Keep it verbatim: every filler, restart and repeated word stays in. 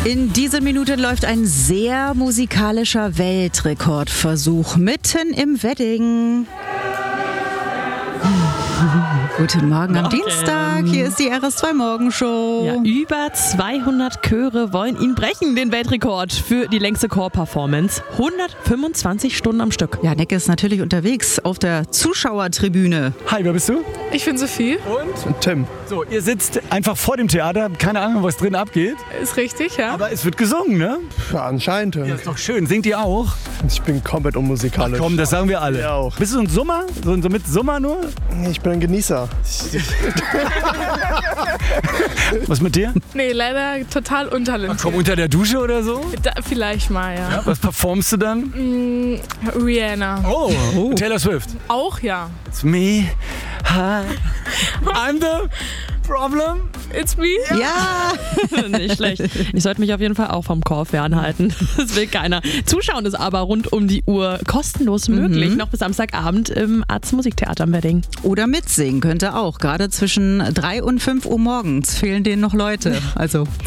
In diesen Minuten läuft ein sehr musikalischer Weltrekordversuch mitten im Wedding. Guten Morgen am Morgen. Dienstag, hier ist die R S zwei Morgenshow. Ja, über zweihundert Chöre wollen ihn brechen, den Weltrekord für die längste Chor-Performance. hundertfünfundzwanzig Stunden am Stück. Ja, Nick ist natürlich unterwegs auf der Zuschauertribüne. Hi, wer bist du? Ich bin Sophie. Und Tim. So, ihr sitzt einfach vor dem Theater, habt keine Ahnung, was drin abgeht. Ist richtig, ja? Aber es wird gesungen, ne? Ja, anscheinend. Ja, ist doch schön. Singt ihr auch? Ich bin komplett unmusikalisch. Komm, das sagen wir alle. Ja, auch. Bist du so ein Summer? So, so mit Summer nur? Ich bin ein Genießer. Was mit dir? Nee, leider total untalentiert. Komm, unter der Dusche oder so? Da, vielleicht mal, ja. Ja, was performst du dann? Mm, Rihanna. Oh, Taylor Swift. Auch ja. It's me. Hi. I'm the problem. It's me. Ja, Nicht schlecht. Ich sollte mich auf jeden Fall auch vom Chor fernhalten. Das will keiner. Zuschauen ist aber rund um die Uhr kostenlos möglich. Noch bis Samstagabend im Arzt Musiktheater am Wedding. oder mitsingen könnte auch. Gerade zwischen drei und fünf Uhr morgens fehlen denen noch Leute. Also